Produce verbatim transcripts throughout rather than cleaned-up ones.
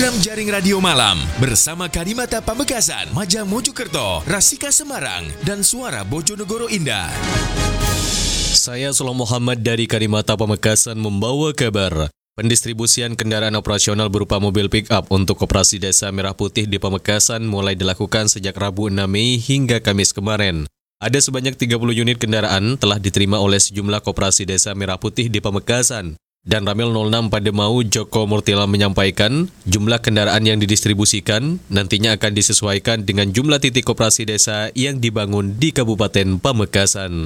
Program Jaring Radio Malam bersama Karimata Pamekasan, Maja Mojokerto, Rasika Semarang, dan Suara Bojonegoro Indah. Saya Sulam Muhammad dari Karimata Pamekasan membawa kabar. Pendistribusian kendaraan operasional berupa mobil pick-up untuk Koperasi Desa Merah Putih di Pamekasan mulai dilakukan sejak Rabu enam Mei hingga Kamis kemarin. Ada sebanyak tiga puluh unit kendaraan telah diterima oleh sejumlah Koperasi Desa Merah Putih di Pamekasan. Dan Ramil nol enam Pademau Joko Murtila menyampaikan, jumlah kendaraan yang didistribusikan nantinya akan disesuaikan dengan jumlah titik koperasi desa yang dibangun di Kabupaten Pamekasan.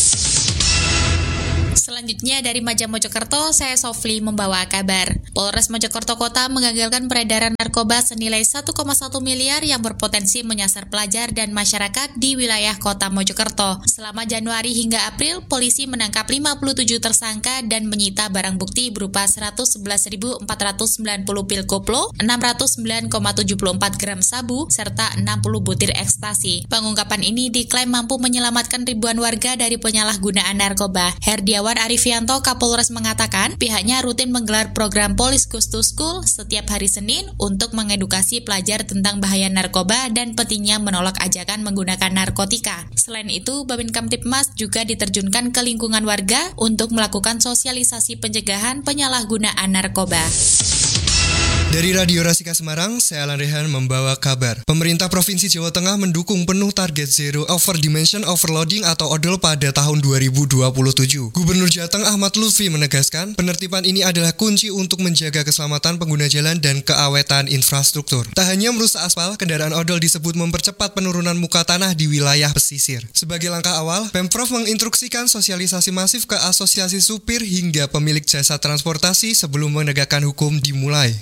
Selanjutnya dari Maja Mojokerto, saya Sofli membawa kabar. Polres Mojokerto Kota mengagalkan peredaran narkoba senilai satu koma satu miliar yang berpotensi menyasar pelajar dan masyarakat di wilayah Kota Mojokerto. Selama Januari hingga April, polisi menangkap lima puluh tujuh tersangka dan menyita barang bukti berupa seratus sebelas ribu empat ratus sembilan puluh pil koplo, enam ratus sembilan koma tujuh empat gram sabu, serta enam puluh butir ekstasi. Pengungkapan ini diklaim mampu menyelamatkan ribuan warga dari penyalahgunaan narkoba. Herdiawan Arifianto Kapolres mengatakan pihaknya rutin menggelar program Police Goes to School setiap hari Senin untuk mengedukasi pelajar tentang bahaya narkoba dan pentingnya menolak ajakan menggunakan narkotika. Selain itu, Babin Kamtibmas juga diterjunkan ke lingkungan warga untuk melakukan sosialisasi pencegahan penyalahgunaan narkoba. Dari Radio Rasika Semarang, saya Alan Rehan membawa kabar. Pemerintah Provinsi Jawa Tengah mendukung penuh target Zero Overdimension Overloading atau O D O L pada tahun dua ribu dua puluh tujuh. Gubernur Jateng Ahmad Lutfi menegaskan, penertiban ini adalah kunci untuk menjaga keselamatan pengguna jalan dan keawetan infrastruktur. Tak hanya merusak aspal, kendaraan O D O L disebut mempercepat penurunan muka tanah di wilayah pesisir. Sebagai langkah awal, Pemprov menginstruksikan sosialisasi masif ke asosiasi supir hingga pemilik jasa transportasi sebelum menegakkan hukum dimulai.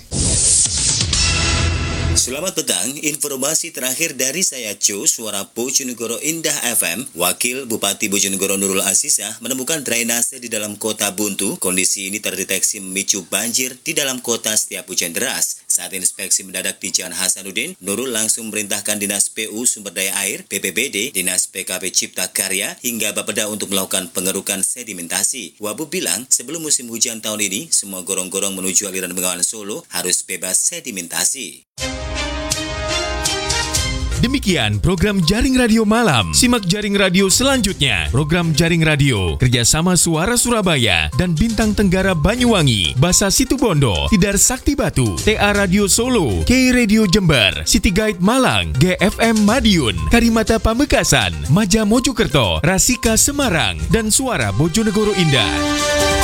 Selamat petang, informasi terakhir dari saya Co, Suara Bojonegoro Indah F M. Wakil Bupati Bojonegoro Nurul Azizah menemukan drainase di dalam kota buntu. Kondisi ini terdeteksi memicu banjir di dalam kota setiap hujan deras. Saat inspeksi mendadak di Jalan Hasanuddin, Nurul langsung merintahkan Dinas P U Sumber Daya Air, B P B D, Dinas P K P Cipta Karya, hingga Bapeda untuk melakukan pengerukan sedimentasi. Wabu bilang, sebelum musim hujan tahun ini, semua gorong-gorong menuju aliran Bengawan Solo harus bebas sedimentasi. Demikian program Jaring Radio Malam. Simak Jaring Radio selanjutnya. Program Jaring Radio kerjasama Suara Surabaya dan Bintang Tenggara Banyuwangi, Basa Situbondo, Tidar Sakti Batu, T A Radio Solo, K Radio Jember, City Guide Malang, G F M Madiun, Karimata Pamekasan, Maja Mojokerto, Rasika Semarang, dan Suara Bojonegoro Indah.